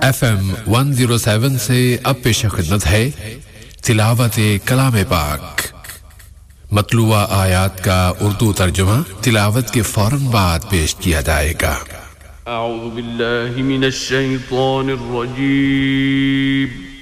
FM 107 से अब पेश खिदमत है तिलावत कलाम पाक। मतलूआ आयात का उर्दू तर्जुमा तिलावत के फौरन बाद पेश किया जाएगा। अऊज़ु बिल्लाहि मिनश शैतानिर रजीम।